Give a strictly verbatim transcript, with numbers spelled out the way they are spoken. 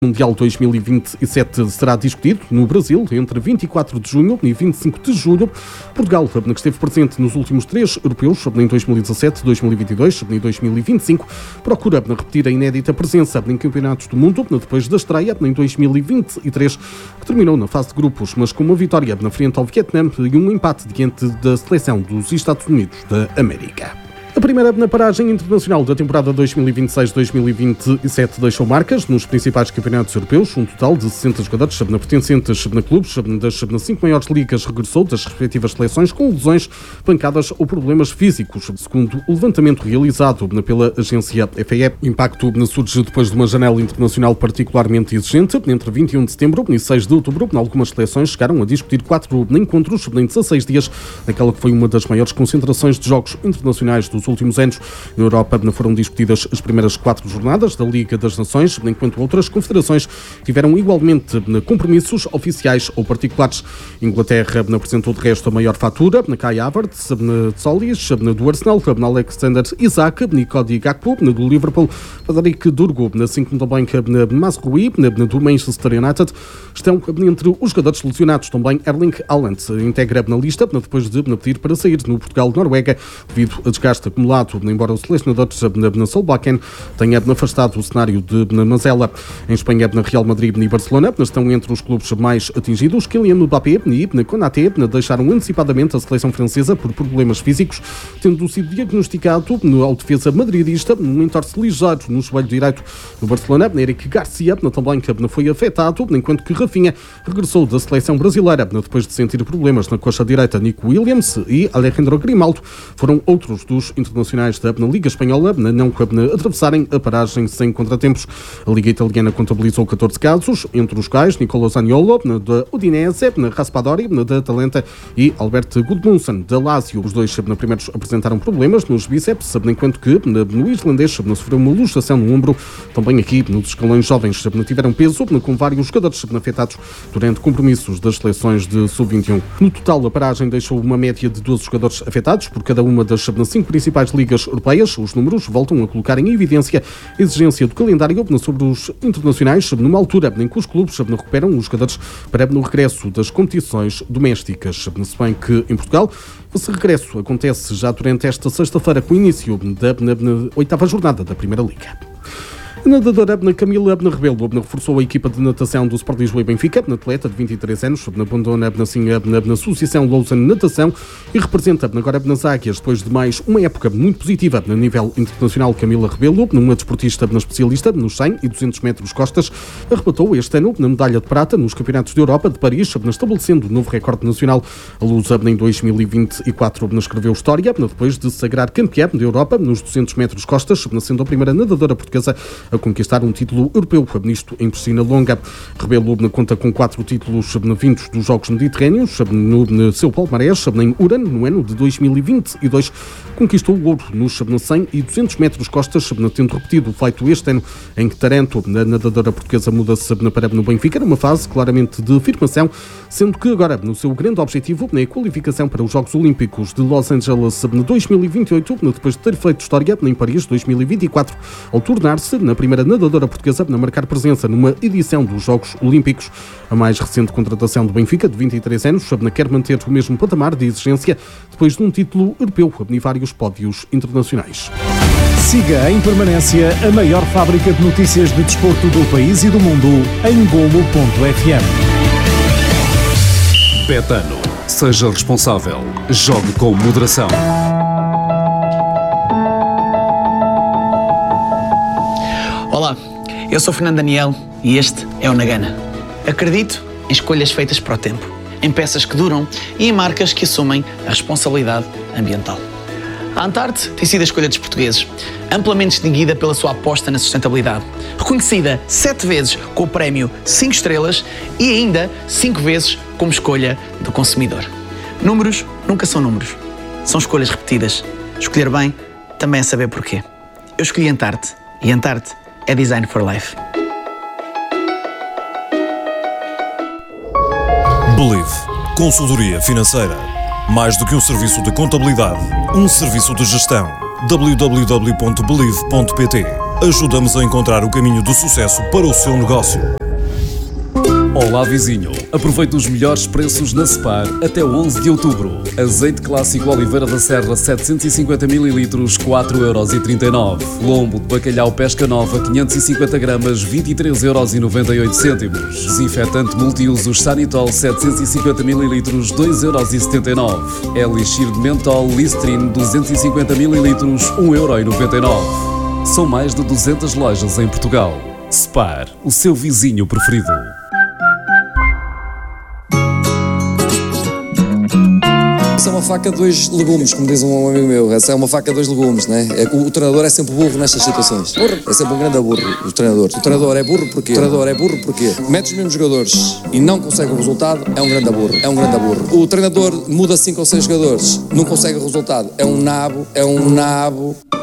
Mundial dois mil e vinte e sete será discutido no Brasil entre vinte e quatro de junho e vinte e cinco de julho. Portugal, que esteve presente nos últimos três europeus, em dois mil e dezassete, dois mil e vinte e dois e dois mil e vinte e cinco, procura repetir a inédita presença em campeonatos do mundo depois da estreia em dois mil e vinte e três, que terminou na fase de grupos, mas com uma vitória na frente ao Vietnã e um empate diante da seleção dos Estados Unidos da América. A primeira na paragem internacional da temporada dois mil e vinte e seis dois mil e vinte e sete deixou marcas nos principais campeonatos europeus. Um total de sessenta jogadores pertencentes a clubes das cinco maiores ligas regressou das respectivas seleções com lesões, pancadas ou problemas físicos, segundo o levantamento realizado pela agência F A E. O impacto surge depois de uma janela internacional particularmente exigente. Entre vinte e um de setembro e seis de outubro, algumas seleções chegaram a discutir quatro encontros em dezasseis dias, naquela que foi uma das maiores concentrações de jogos internacionais dos últimos anos. Na Europa foram discutidas as primeiras quatro jornadas da Liga das Nações, enquanto outras confederações tiveram igualmente compromissos oficiais ou particulares. Inglaterra apresentou de resto a maior fatura, na Kai Havertz, na Solis, do Arsenal, na Alexander Isak, na Cody Gakpo, na do Liverpool, Frederic Durgo, assim como também na Mazraoui, na do Manchester United. Estão entre os jogadores selecionados também Erling Haaland, integra na lista depois de pedir para sair no Portugal-Noruega devido a desgaste acumulado, embora o selecionador na Solbakken tenha afastado o cenário de Mazela. Em Espanha, na Real Madrid e Barcelona estão entre os clubes mais atingidos. Kylian Mbappé e Konaté deixaram antecipadamente a seleção francesa por problemas físicos, tendo sido diagnosticado ao defesa madridista num entorse ligeiro no joelho direito. No Barcelona, Eric Garcia também foi afetado, enquanto que Rafinha regressou da seleção brasileira depois de sentir problemas na coxa direita. Nico Williams e Alejandro Grimaldo foram outros dos internacionais da Liga Espanhola não atravessarem a paragem sem contratempos. A Liga Italiana contabilizou catorze casos, entre os quais Nicolo Zaniolo, da Udinese, Raspadori, da Atalanta e Albert Gudmundsson, da Lazio. Os dois primeiros apresentaram problemas nos bíceps, enquanto que no islandês sofreu uma luxação no ombro. Também aqui, nos escalões jovens, tiveram peso, com vários jogadores afetados durante compromissos das seleções de sub vinte e um. No total, a paragem deixou uma média de doze jogadores afetados por cada uma das cinco principais ligas europeias. Os números voltam a colocar em evidência a exigência do calendário sobre os internacionais, numa altura em que os clubes recuperam os jogadores para no regresso das competições domésticas. Se bem que em Portugal esse regresso acontece já durante esta sexta-feira, com o início da na, na oitava jornada da Primeira Liga. A nadadora Camila Rebelo reforçou a equipa de natação do Sport Lisboa e Benfica. A atleta de vinte e três anos abandona assim, na Associação Lausanne Natação e representa agora nas Águias, depois de mais uma época muito positiva a nível internacional. Camila Rebelo, uma desportista especialista nos cem e duzentos metros costas, arrebatou este ano na medalha de prata nos Campeonatos da Europa de Paris, estabelecendo um novo recorde nacional. A Lusa em dois mil e vinte e quatro escreveu história depois de se sagrar campeã da Europa nos duzentos metros costas, sendo a primeira nadadora portuguesa a conquistar um título europeu, nisto em piscina longa. Rebelo conta com quatro títulos vindos dos Jogos Mediterrâneos no seu palmarés. Em Uran, no ano de dois mil e vinte e dois, conquistou o ouro nos cem e duzentos metros costas, tendo repetido o feito este ano em Taranto. A nadadora portuguesa muda-se para no Benfica, numa fase claramente de afirmação, sendo que agora no seu grande objetivo é a qualificação para os Jogos Olímpicos de Los Angeles dois mil e vinte e oito, depois de ter feito história em Paris dois mil e vinte e quatro, ao tornar-se na primeira nadadora portuguesa a marcar presença numa edição dos Jogos Olímpicos. A mais recente contratação do Benfica, de vinte e três anos, quer manter o mesmo patamar de exigência depois de um título europeu e vários pódios internacionais. Siga em permanência a maior fábrica de notícias de desporto do país e do mundo em golo ponto f m. Betano. Seja responsável. Jogue com moderação. Olá, eu sou Fernando Daniel e este é o Nagana. Acredito em escolhas feitas para o tempo, em peças que duram e em marcas que assumem a responsabilidade ambiental. A Antarte tem sido a escolha dos portugueses, amplamente distinguida pela sua aposta na sustentabilidade, reconhecida sete vezes com o prémio cinco estrelas e ainda cinco vezes como escolha do consumidor. Números nunca são números, são escolhas repetidas. Escolher bem também é saber porquê. Eu escolhi Antarte e Antarte é Design for Life. Believe. Consultoria financeira. Mais do que um serviço de contabilidade, um serviço de gestão. w w w ponto believe ponto p t ajudamos a encontrar o caminho do sucesso para o seu negócio. Olá vizinho, aproveite os melhores preços na Spar até onze de outubro. Azeite clássico Oliveira da Serra setecentos e cinquenta mililitros, quatro euros e trinta e nove. Lombo de bacalhau Pesca Nova quinhentos e cinquenta gramas, vinte e três euros e noventa e oito cêntimos. Desinfetante multiusos Sanitol setecentos e cinquenta mililitros, dois euros e setenta e nove. Elixir de mentol Listerine duzentos e cinquenta mililitros, um euro e noventa e nove. São mais de duzentas lojas em Portugal. Spar, o seu vizinho preferido. Essa é uma faca de dois legumes, como diz um amigo meu. Essa é uma faca de dois legumes, né? É, o, o treinador é sempre burro nestas situações. Burro. É sempre um grande burro, o treinador. O treinador é burro porquê? O treinador é burro porquê? Mete os mesmos jogadores e não consegue o resultado, é um grande burro. É um grande burro. O treinador muda cinco ou seis jogadores, não consegue o resultado, é um nabo, é um nabo.